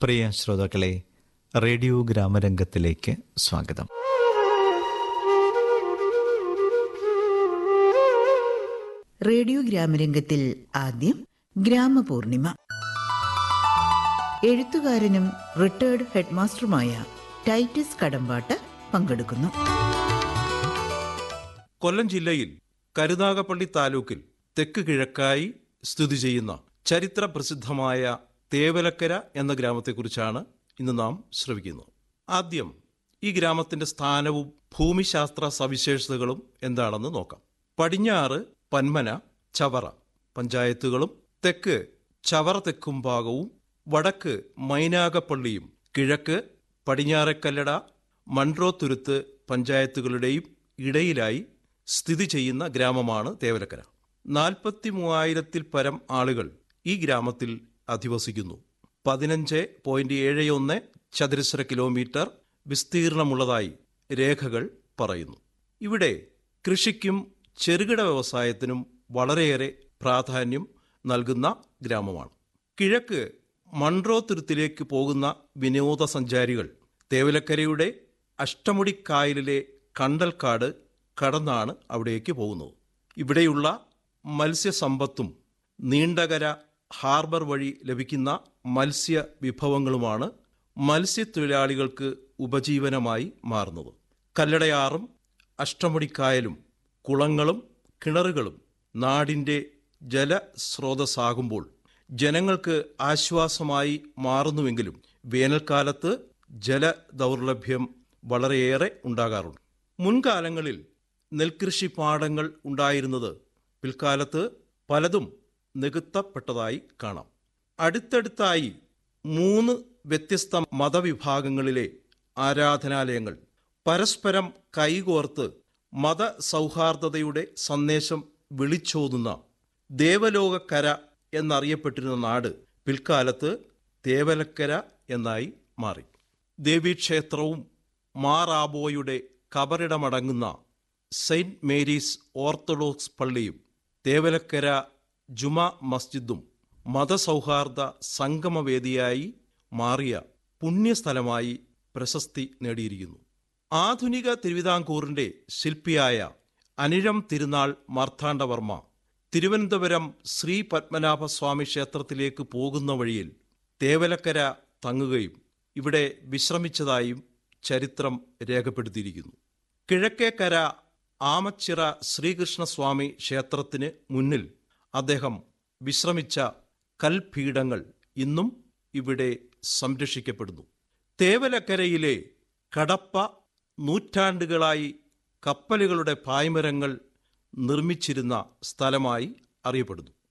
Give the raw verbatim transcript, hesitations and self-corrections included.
പ്രിയ ശ്രോതാക്കളെ, റേഡിയോ ഗ്രാമരംഗത്തിലേക്ക് സ്വാഗതം. റേഡിയോ ഗ്രാമരംഗത്തിൽ ആദ്യം ഗ്രാമപൂർണിമ. എഴുത്തുകാരനും റിട്ടയർഡ് ഹെഡ്മാസ്റ്ററുമായ ടൈറ്റസ് കടമ്പാട്ട് പങ്കെടുക്കുന്നു. കൊല്ലം ജില്ലയിൽ കരുനാഗപ്പള്ളി താലൂക്കിൽ തെക്ക് കിഴക്കായി സ്ഥിതി ചെയ്യുന്ന ചരിത്ര പ്രസിദ്ധമായ തേവലക്കര എന്ന ഗ്രാമത്തെക്കുറിച്ചാണ് ഇന്ന് നാം ശ്രവിക്കുന്നത്. ആദ്യം ഈ ഗ്രാമത്തിന്റെ സ്ഥാനവും ഭൂമിശാസ്ത്ര സവിശേഷതകളും എന്താണെന്ന് നോക്കാം. പടിഞ്ഞാറ് പന്മന ചവറ പഞ്ചായത്തുകളും, തെക്ക് ചവറ തെക്കും ഭാഗവും, വടക്ക് മൈനാഗപ്പള്ളിയും, കിഴക്ക് പടിഞ്ഞാറക്കല്ലട മൺട്രോത്തുരുത്ത് പഞ്ചായത്തുകളുടെയും ഇടയിലായി സ്ഥിതി ചെയ്യുന്ന ഗ്രാമമാണ് തേവലക്കര. നാൽപ്പത്തി മൂവായിരത്തിൽ പരം ആളുകൾ ഈ ഗ്രാമത്തിൽ അധിവസിക്കുന്നു. പതിനഞ്ച് പോയിന്റ് ഏഴ് ഒന്ന് ചതുരശ്ര കിലോമീറ്റർ വിസ്തീർണമുള്ളതായി രേഖകൾ പറയുന്നു. ഇവിടെ കൃഷിക്കും ചെറുകിട വ്യവസായത്തിനും വളരെയേറെ പ്രാധാന്യം നൽകുന്ന ഗ്രാമമാണ്. കിഴക്ക് മൺട്രോത്തുരുത്തിലേക്ക് പോകുന്ന വിനോദസഞ്ചാരികൾ തേവലക്കരയുടെ അഷ്ടമുടിക്കായലിലെ കണ്ടൽക്കാട് കടന്നാണ് അവിടേക്ക് പോകുന്നത്. ഇവിടെയുള്ള മത്സ്യസമ്പത്തും നീണ്ടകര ഹാർബർ വഴി ലഭിക്കുന്ന മത്സ്യ വിഭവങ്ങളുമാണ് മത്സ്യത്തൊഴിലാളികൾക്ക് ഉപജീവനമായി മാറുന്നത്. കല്ലടയാറും അഷ്ടമുടിക്കായലും കുളങ്ങളും കിണറുകളും നാടിൻ്റെ ജലസ്രോതസ്സാകുമ്പോൾ ജനങ്ങൾക്ക് ആശ്വാസമായി മാറുന്നുവെങ്കിലും വേനൽക്കാലത്ത് ജലദൗർലഭ്യം വളരെയേറെ ഉണ്ടാകാറുണ്ട്. മുൻകാലങ്ങളിൽ നെൽകൃഷി പാടങ്ങൾ ഉണ്ടായിരുന്നത് പിൽക്കാലത്ത് പലതും നികത്തപ്പെട്ടതായി കാണാം. അടുത്തടുത്തായി മൂന്ന് വ്യത്യസ്ത മതവിഭാഗങ്ങളിലെ ആരാധനാലയങ്ങൾ പരസ്പരം കൈകോർത്ത് മതസൗഹാർദ്ദതയുടെ സന്ദേശം വിളിച്ചോതുന്ന ദേവലോകക്കര എന്നറിയപ്പെട്ടിരുന്ന നാട് പിൽക്കാലത്ത് തേവലക്കര എന്നായി മാറി. ദേവീക്ഷേത്രവും മാറാബോയുടെ കബറിടമടങ്ങുന്ന സെയിന്റ് മേരീസ് ഓർത്തഡോക്സ് പള്ളിയും തേവലക്കര ജുമാ മസ്ജിദും മതസൗഹാർദ്ദ സംഗമവേദിയായി മാറിയ പുണ്യസ്ഥലമായി പ്രശസ്തി നേടിയിരിക്കുന്നു. ആധുനിക തിരുവിതാംകൂറിന്റെ ശില്പിയായ അനിഴം തിരുനാൾ മാർത്താണ്ഡവർമ്മ തിരുവനന്തപുരം ശ്രീ പത്മനാഭസ്വാമി ക്ഷേത്രത്തിലേക്ക് പോകുന്ന വഴിയിൽ തേവലക്കര തങ്ങുകയും ഇവിടെ വിശ്രമിച്ചതായും ചരിത്രം രേഖപ്പെടുത്തിയിരിക്കുന്നു. കിഴക്കേക്കര ആമച്ചിറ ശ്രീകൃഷ്ണസ്വാമി ക്ഷേത്രത്തിന് മുന്നിൽ അദ്ദേഹം വിശ്രമിച്ച കൽപീഠങ്ങൾ ഇന്നും ഇവിടെ സംരക്ഷിക്കപ്പെടുന്നു. തേവലക്കരയിലെ കടപ്പ നൂറ്റാണ്ടുകളായി കപ്പലുകളുടെ പായ്മരങ്ങൾ നിർമ്മിച്ചിരുന്ന സ്ഥലമായി അറിയപ്പെടുന്നു.